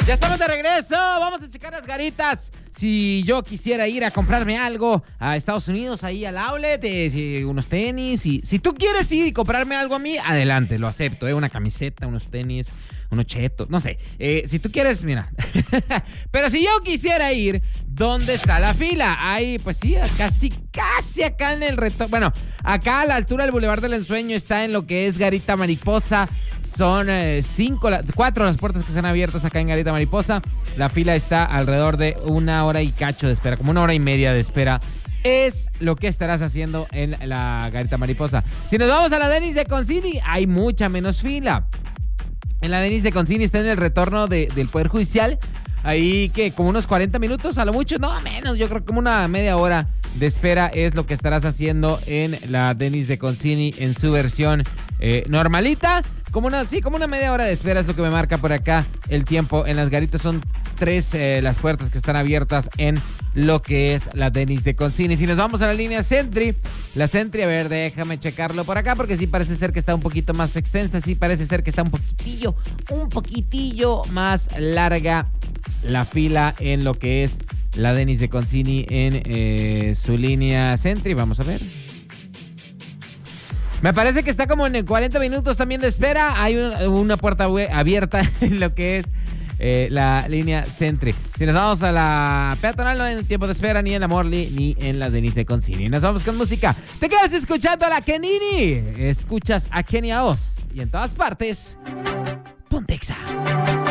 Ya estamos de regreso, vamos a checar las garitas. Si yo quisiera ir a comprarme algo a Estados Unidos, ahí al outlet, unos tenis, y si tú quieres ir y comprarme algo a mí, adelante, lo acepto, una camiseta, unos tenis, unos chetos, no sé. Si tú quieres, mira. Pero si yo quisiera ir, ¿dónde está la fila? Ahí, pues sí, casi acá en el retorno. Bueno, acá a la altura del Boulevard del Ensueño está en lo que es Garita Mariposa. Son 4 las puertas que están abiertas acá en Garita Mariposa. La fila está alrededor de 1 hora y cacho de espera, como 1 hora y media de espera. Es lo que estarás haciendo en la Garita Mariposa. Si nos vamos a la Denny's de Concini, hay mucha menos fila. En la Denny's de Concini está en el retorno del Poder Judicial. Ahí que como unos 40 minutos, a lo mucho, no menos, yo creo que como una media hora de espera es lo que estarás haciendo en la Denny's de Concini en su versión normalita. Como una media hora de espera es lo que me marca por acá el tiempo. En las garitas son 3 las puertas que están abiertas en lo que es la Denny's de Concini. Si nos vamos a la línea Sentry, la Sentry, a ver, déjame checarlo por acá, porque sí parece ser que está un poquito más extensa, sí parece ser que está un poquitillo más larga la fila en lo que es la Denny's de Concini en su línea Sentry. Vamos a ver. Me parece que está como en 40 minutos también de espera. Hay una puerta abierta en lo que es la línea Sentry. Si nos vamos a la peatonal, no hay tiempo de espera ni en la Morley ni en la Denny's de Concini. Nos vamos con música. Te quedas escuchando a la Kenini. Escuchas a Kenia Oz. Y en todas partes, Pontexa.